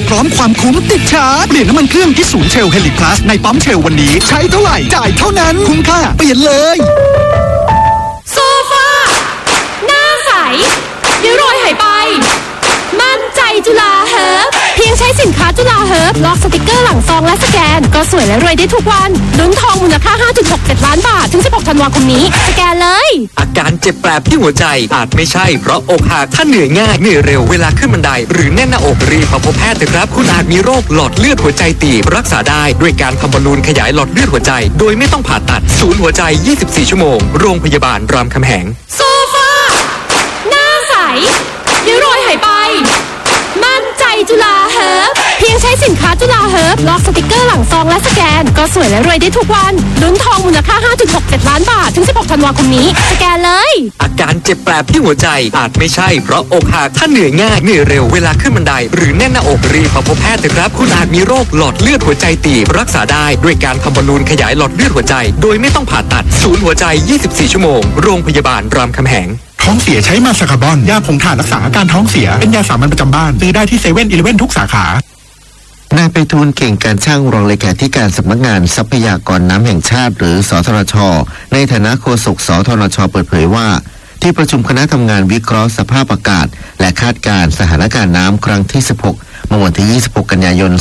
พร้อมความคุ้มติดชาร์จเปลี่ยนน้ำมันเครื่องที่ศูนย์เชลเฮลิพลัสในปั๊มเชลวันนี้ใช้เท่าไหร่จ่ายเท่านั้นคุ้มค่าเปลี่ยนเลยโซฟาหน้าใสริ้วรอยหายไปมั่นใจจุฬาเฮิร์บเพียงใช้สินค้าจุฬาเฮิร์บลอกสติกเกอร์หลังซองและสแกนก็สวยและรวยได้ทุกวันลุ้นทองมูลค่า 5.67 ล้านบาทถึง 16 ธันวาคมนี้สแกนเลยอาการเจ็บแปลบที่หัวใจอาจไม่ใช่เพราะอกหักถ้าเหนื่อยง่ายเหนื่อยเร็วเวลาขึ้นบันไดหรือแน่นหน้าอกรีบมาพบแพทย์เถอะครับคุณอาจมีโรคหลอดเลือดหัวใจตีบรักษาได้ด้วยการทำบอลลูนขยายหลอดเลือดหัวใจโดยไม่ต้องผ่าตัดศูนย์หัวใจ24ชั่วโมงโรงพยาบาลรามคำแหงโซฟาหน้าใสริ้วรอยหายไปมั่นใจจุฬาเฮิร์บเพียงใช้สินค้าจุฬาเฮิร์บลอกสติกเกอร์หลังซองและสแกนก็สวยและรวยได้ทุกวันลุ้นทองมูลค่า 5.67 ล้านบาทถึง 16 ธันวาคมนี้สแกนเลยอาการเจ็บแปลบที่หัวใจอาจไม่ใช่เพราะอกหักถ้าเหนื่อยง่ายเหนื่อยเร็วเวลาขึ้นบันไดหรือแน่นหน้าอกรีบมาพบแพทย์เถอะครับคุณอาจมีโรคหลอดเลือดหัวใจตีบรักษาได้ด้วยการทำบอลลูนขยายหลอดเลือดหัวใจโดยไม่ต้องผ่าตัดศูนย์หัวใจ24ชั่วโมงโรงพยาบาลรามคำแหงท้องเสียใช้มาสคาร์บอนยาผงถ่านรักษาอาการท้องเสียเป็นยาสามัญประจำบ้านซื้อได้ที่7-11ทุกสาขานายไพฑูรย์เก่งการช่างรองเลขาธิการสำนักงานทรัพยากรน้ำแห่งชาติหรือสทรชในฐานะโฆษกสทรชเปิดเผยว่าที่ประชุมคณะทำงานวิเคราะห์สภาพอากาศและคาดการณ์สถานการณ์น้ำครั้งที่16เมื่อวันที่26กันยายน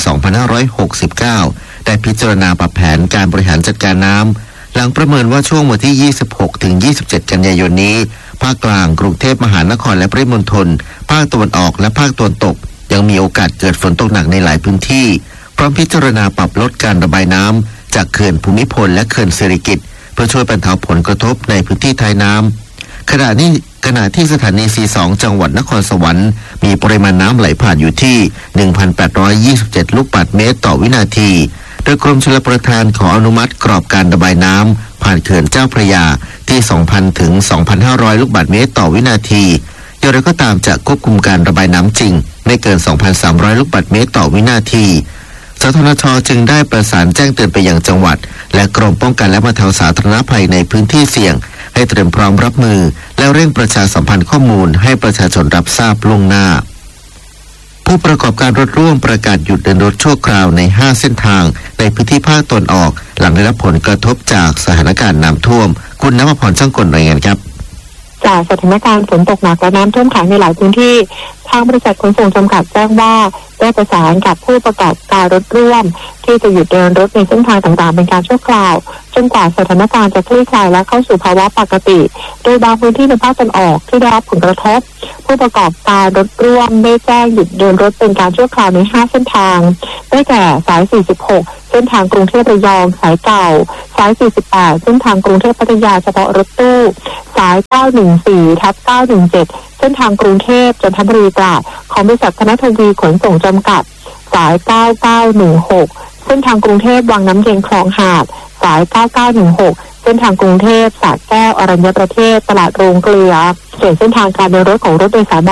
2569ได้พิจารณาปรับแผนการบริหารจัดการน้ำหลังประเมินว่าช่วงวันที่26ถึง27กันยายนนี้ภาคกลางกรุงเทพมหานครและปริมณฑลภาคตะวันออกและภาคตะวันตกยังมีโอกาสเกิดฝนตกหนักในหลายพื้นที่พร้อมพิจารณาปรับลดการระบายน้ำจากเขื่อนภูมิพลและเขื่อนสิริกิติ์เพื่อช่วยบรรเทาผลกระทบในพื้นที่ท้ายน้ำขณะที่สถานี C2 จังหวัดนครสวรรค์มีปริมาณน้ำไหลผ่านอยู่ที่ 1,827 ลูกบาศก์เมตรต่อวินาทีโดยกรมชลประทานขออนุมัติกรอบการระบายน้ำผ่านเขื่อนเจ้าพระยาที่ 2,000 ถึง 2,500 ลูกบาศก์เมตรต่อวินาทีอย่างไรก็ตามจะควบคุมการระบายน้ำจริงไม่เกิน 2,300 ลูกบาศก์เมตรต่อวินาทีสทรช.จึงได้ประสานแจ้งเตือนไปยังจังหวัดและกรมป้องกันและบรรเทาสาธารณภัยในพื้นที่เสี่ยงให้เตรียมพร้อมรับมือและเร่งประชาสัมพันธ์ข้อมูลให้ประชาชนรับทราบล่วงหน้าผู้ประกอบการรถร่วมประกาศหยุดเดินรถชั่วคราวใน5เส้นทางในพื้นที่ภาคตะวันออกหลังได้รับผลกระทบจากสถานการณ์น้ำท่วมคุณณภพร ช่างกลรายงานครับจากสถานการณ์ฝนตกหนักและน้ำท่วมขังในหลายพื้นที่ทางบริษัทขนส่งจำกัดแจ้งว่าได้ประสานกับผู้ประกอบการรถร่วมที่จะหยุดเดินรถในเส้นทางต่างๆเป็นการชั่วคราวจนกว่าสถานการณ์จะคลี่คลายและเข้าสู่ภาวะปกติโดยบางพื้นที่ในภาคตะวันออกที่ได้รับผลกระทบผู้ประกอบการรถร่วมได้แจ้งหยุดเดินรถเป็นการชั่วคราวใน5เส้นทางได้แก่สาย46เส้นทางกรุงเทพระยองสายเก่าสาย48เส้นทางกรุงเทพพัทยาเฉพาะรถตู้สาย914/917เส้นทางกรุงเทพจันทบุรีตราดของบริษัทธนทวีขนส่งจำกัดสาย9916เส้นทางกรุงเทพวังน้ำเย็นคลองหาดสาย9916เส้นทางกรุงเทพสระแก้วอรัญญประเทศตลาดโรงเกลือส่วนเส้นทางการเดินรถของรถโดยสาร